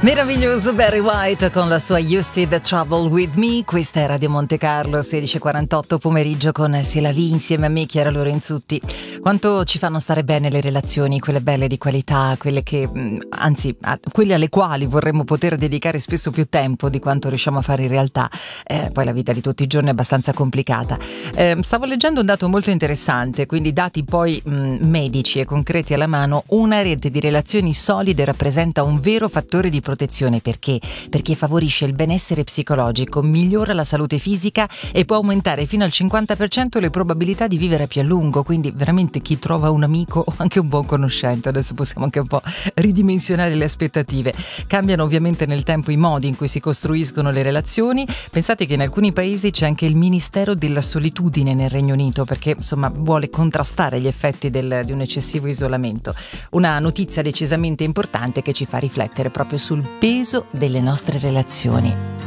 Meraviglioso Barry White con la sua You See the Trouble with Me. Questa è Radio Monte Carlo, 16:48 pomeriggio con C'est la vie insieme a me, Chiara Lorenzutti. Quanto ci fanno stare bene le relazioni, quelle belle di qualità, quelle che, anzi, quelle alle quali vorremmo poter dedicare spesso più tempo di quanto riusciamo a fare in realtà. Poi la vita di tutti i giorni è abbastanza complicata. Stavo leggendo un dato molto interessante, quindi dati poi medici e concreti alla mano. Una rete di relazioni solide rappresenta un vero fattore di protezione. Perché? Perché favorisce il benessere psicologico, migliora la salute fisica e può aumentare fino al 50% le probabilità di vivere più a lungo. Quindi veramente chi trova un amico o anche un buon conoscente, adesso possiamo anche un po' ridimensionare le aspettative. Cambiano ovviamente nel tempo i modi in cui si costruiscono le relazioni. Pensate che in alcuni paesi c'è anche il Ministero della Solitudine nel Regno Unito, perché insomma vuole contrastare gli effetti di un eccessivo isolamento. Una notizia decisamente importante che ci fa riflettere proprio sul peso delle nostre relazioni.